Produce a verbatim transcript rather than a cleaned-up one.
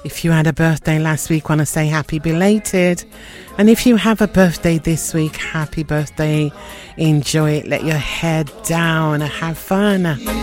If you had a birthday last week, want to say happy belated. And if you have a birthday this week, happy birthday. Enjoy it. Let your head down. Have fun.